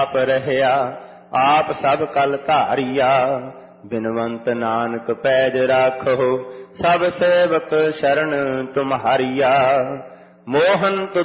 ਆਪ ਰਹਿਆ ਆਪ ਸਭ ਕਲ ਧਾਰਿਆ। ਬਿਨਵੰਤ ਨਾਨਕ ਪੈਜ ਰਾਖੋ ਸਭ ਸੇਵਕ ਸ਼ਰਨ ਤੁਮਹਾਰੀਆ। ਮੋਹਨ